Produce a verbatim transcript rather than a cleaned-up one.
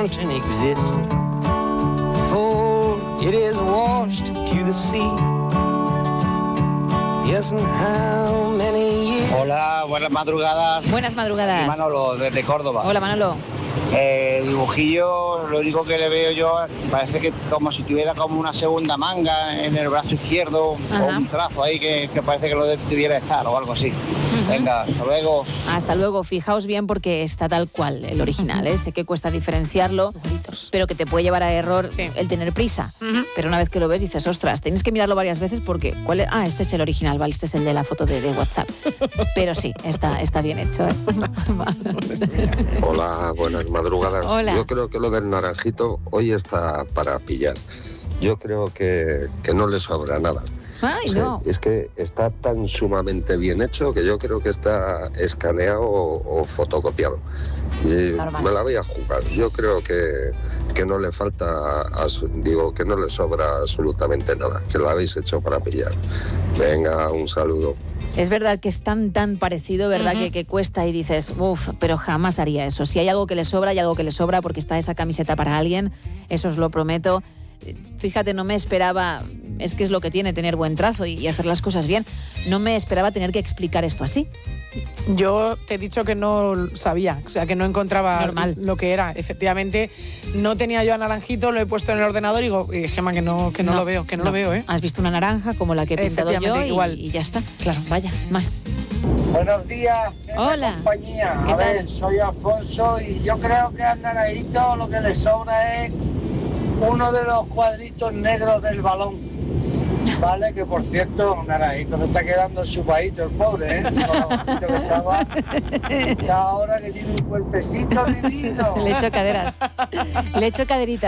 mountain exists, for it is washed to the sea. Yes, and how many years. Hola, buenas madrugadas. Buenas madrugadas. Y Manolo, desde Córdoba. Hola, Manolo. Eh, el dibujillo, lo único que le veo yo, parece que como si tuviera como una segunda manga en el brazo izquierdo. Ajá. O un trazo ahí que, que parece que lo debiera estar o algo así. Uh-huh. Venga, hasta luego. Hasta luego, fijaos bien porque está tal cual el original, ¿eh? Sé que cuesta diferenciarlo, pero que te puede llevar a error sí. el tener prisa. Uh-huh. Pero una vez que lo ves dices, ostras, tienes que mirarlo varias veces porque, ¿cuál es? Ah, este es el original, vale, este es el de la foto de, de WhatsApp. Pero sí, está, está bien hecho, ¿eh? Hola, buenas madrugadas. Hola. Yo creo que lo del naranjito hoy está para pillar. Yo creo que, que no le sobra nada. Ay, o sea, no. Es que está tan sumamente bien hecho que yo creo que está escaneado o, o fotocopiado. Y me la voy a jugar. Yo creo que, que no le falta, digo, que no le sobra absolutamente nada, que lo habéis hecho para pillar. Venga, un saludo. Es verdad que es tan, tan parecido, ¿verdad? Uh-huh. que, que cuesta y dices, uff, pero jamás haría eso. Si hay algo que le sobra, hay algo que le sobra porque está esa camiseta para alguien, eso os lo prometo. Fíjate, no me esperaba, es que es lo que tiene tener buen trazo y, y hacer las cosas bien, no me esperaba tener que explicar esto así. Yo te he dicho que no sabía, o sea, que no encontraba Normal. Lo que era. Efectivamente, no tenía yo a naranjito, lo he puesto en el ordenador y digo, eh, Gemma, que no, que no, no lo veo, que no, no lo veo, ¿eh? Has visto una naranja como la que he pintado yo y, igual. y ya está. Claro, vaya, más. Buenos días, hola. compañía. ¿Qué a tal? ver, soy Alfonso y yo creo que al naranjito lo que le sobra es uno de los cuadritos negros del balón. Vale, que por cierto, un naranjito se está quedando chupadito el pobre, ¿eh? Con lo que estaba, está ahora que tiene un cuerpecito divino. Le echo caderas, le echo caderitas.